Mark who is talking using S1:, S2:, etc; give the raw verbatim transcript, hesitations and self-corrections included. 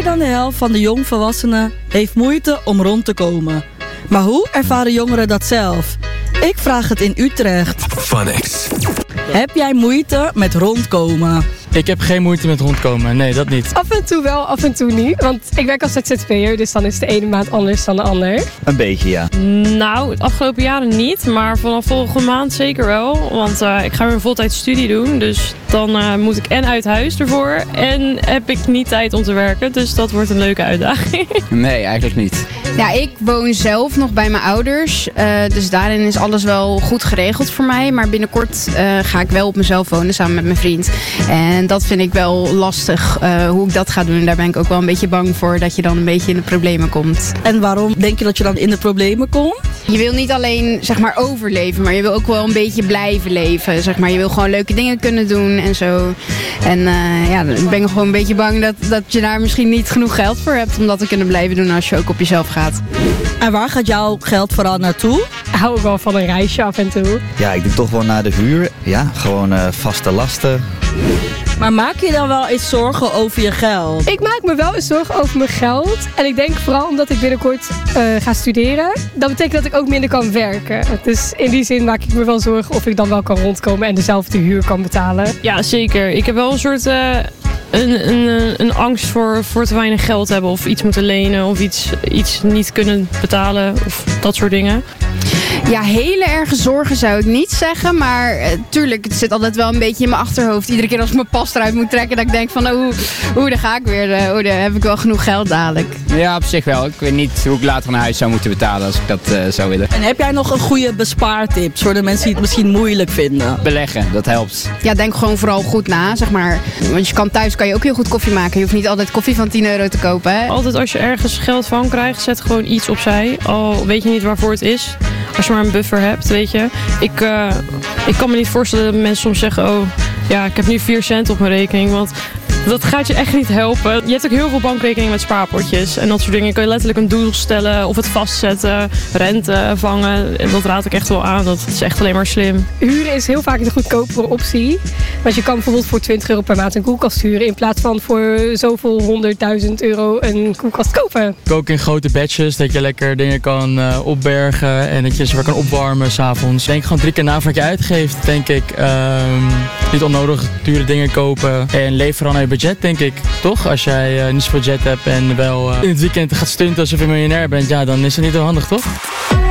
S1: Meer dan de helft van de jongvolwassenen heeft moeite om rond te komen. Maar hoe ervaren jongeren dat zelf? Ik vraag het in Utrecht.
S2: Funix.
S1: Heb jij moeite met rondkomen?
S3: Ik heb geen moeite met rondkomen, nee, dat niet.
S4: Af en toe wel, af en toe niet. Want ik werk als Z Z P'er, dus dan is de ene maand anders dan de ander.
S5: Een beetje, ja.
S6: Nou, de afgelopen jaren niet, maar vanaf volgende maand zeker wel. Want uh, ik ga weer een voltijds studie doen, dus dan uh, moet ik en uit huis ervoor en heb ik niet tijd om te werken. Dus dat wordt een leuke uitdaging.
S7: Nee, eigenlijk niet.
S8: Ja, ik woon zelf nog bij mijn ouders, uh, dus daarin is alles wel goed geregeld voor mij. Maar binnenkort uh, ga ik wel op mezelf wonen samen met mijn vriend. En dat vind ik wel lastig, uh, hoe ik dat ga doen. Daar ben ik ook wel een beetje bang voor, dat je dan een beetje in de problemen komt.
S1: En waarom denk je dat je dan in de problemen komt?
S8: Je wil niet alleen, zeg maar, overleven, maar je wil ook wel een beetje blijven leven. Zeg maar. Je wil gewoon leuke dingen kunnen doen en zo. En uh, ja, dan ben ik gewoon een beetje bang dat, dat je daar misschien niet genoeg geld voor hebt om dat te kunnen blijven doen als je ook op jezelf gaat.
S1: En waar gaat jouw geld vooral naartoe?
S4: Hou ik wel van een reisje af en toe.
S5: Ja, ik denk toch wel naar de huur. Ja, gewoon uh, vaste lasten.
S1: Maar maak je dan wel eens zorgen over je geld?
S4: Ik maak me wel eens zorgen over mijn geld. En ik denk vooral omdat ik binnenkort uh, ga studeren. Dat betekent dat ik ook minder kan werken. Dus in die zin maak ik me wel zorgen of ik dan wel kan rondkomen en dezelfde huur kan betalen.
S6: Ja, zeker. Ik heb wel een soort... Uh... Een, een, een angst voor, voor te weinig geld hebben of iets moeten lenen of iets, iets niet kunnen betalen of dat soort dingen.
S8: Ja, hele erge zorgen zou ik niet zeggen, maar uh, tuurlijk, het zit altijd wel een beetje in mijn achterhoofd. Iedere keer als ik mijn pas eruit moet trekken, dat ik denk van, oh, hoe daar ga ik weer, uh, oh, daar heb ik wel genoeg geld dadelijk.
S7: Ja, op zich wel. Ik weet niet hoe ik later een huis zou moeten betalen als ik dat uh, zou willen.
S1: En heb jij nog een goede bespaartips voor de mensen die het misschien moeilijk vinden?
S7: Beleggen, dat helpt.
S8: Ja, denk gewoon vooral goed na, zeg maar. Want je kan thuis kan je ook heel goed koffie maken. Je hoeft niet altijd koffie van tien euro te kopen, hè?
S6: Altijd als je ergens geld van krijgt, zet gewoon iets opzij. Al weet je niet waarvoor het is. Als je maar een buffer hebt, weet je. Ik, uh, ik kan me niet voorstellen dat mensen soms zeggen... oh, ja, ik heb nu vier cent op mijn rekening. Want dat gaat je echt niet helpen. Je hebt ook heel veel bankrekeningen met spaarpotjes. En dat soort dingen. Kun je letterlijk een doel stellen of het vastzetten. Rente vangen. En dat raad ik echt wel aan. Dat is echt alleen maar slim.
S4: Huren is heel vaak de goedkopere optie. Want je kan bijvoorbeeld voor twintig euro per maand een koelkast huren. In plaats van voor zoveel honderdduizend euro een koelkast kopen.
S3: Kook in grote batches, dat je lekker dingen kan uh, opbergen. En dat je ze weer kan opwarmen s'avonds. Denk gewoon drie keer na wat je uitgeeft, denk ik. Um, niet onnodig dure dingen kopen. En leef vooral naar je budget, denk ik. Toch? Als jij uh, niet zoveel budget hebt en wel uh, in het weekend gaat stunten alsof je miljonair bent. Ja, dan is het niet heel handig, toch?